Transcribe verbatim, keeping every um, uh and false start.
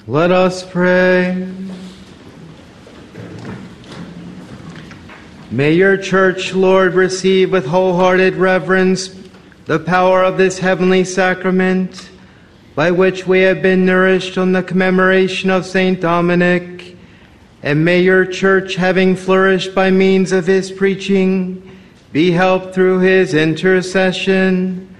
Let us pray. May your church, Lord, receive with wholehearted reverence the power of this heavenly sacrament, by which we have been nourished on the commemoration of Saint Dominic. And may your church, having flourished by means of his preaching, be helped through his intercession,